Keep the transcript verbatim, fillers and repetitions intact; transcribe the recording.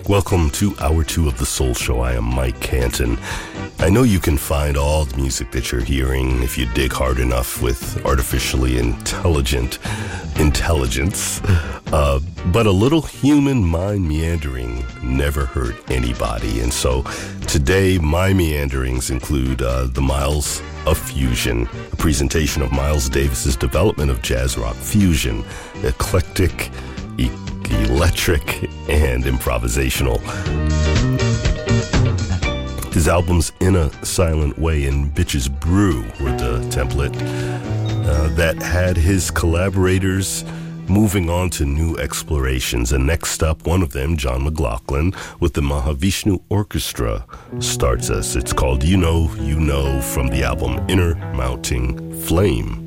Welcome to Hour Two of the Soul Show. I am Mike Canton. I know you can find all the music that you're hearing if you dig hard enough with artificially intelligent intelligence, uh, but a little human mind meandering never hurt anybody. And so today, my meanderings include uh, the Miles of Fusion, a presentation of Miles Davis's development of jazz rock fusion, eclectic, e- electric, and improvisational. His albums In a Silent Way and Bitches Brew were the template uh, that had his collaborators moving on to new explorations. And next up, one of them, John McLaughlin, with the Mahavishnu Orchestra, starts us. It's called You Know, You Know from the album Inner Mounting Flame.